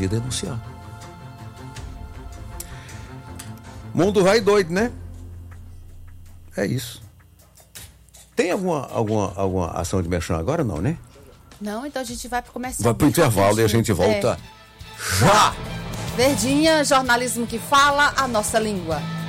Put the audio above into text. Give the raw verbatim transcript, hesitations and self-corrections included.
podia denunciar. Mundo vai doido, né? É isso. Tem alguma, alguma, alguma ação de merchan agora? Não, né? Não, então a gente vai pro comercial. Vai pro intervalo e a gente volta É. já! Verdinha, jornalismo que fala a nossa língua.